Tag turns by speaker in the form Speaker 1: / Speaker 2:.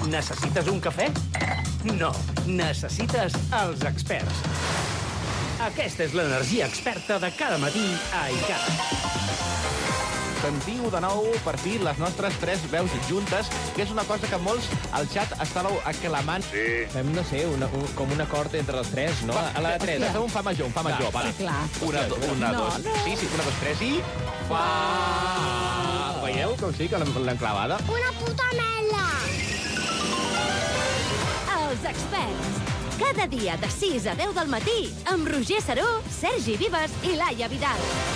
Speaker 1: Necessites un cafè? No, necessites els experts. Aquesta és l'energia experta de cada matí a ICAT.
Speaker 2: Sentiu de nou, per fi, les nostres 3 veus juntes, que és una cosa que molts al xat estàveu aclamant.
Speaker 3: Sí.
Speaker 4: Fem, no sé, com un acord entre els 3, no? A la de 3.
Speaker 2: Fem un fa major, vale.
Speaker 5: Sí, clar.
Speaker 2: Una, dos. Sí, una, dos, tres i... Fa! Veieu com sí, que l'hem clavada?
Speaker 6: Una puta mela!
Speaker 7: Els experts. Cada dia de 6 a 10 del matí amb Roger Saró, Sergi Vives i Laia Vidal.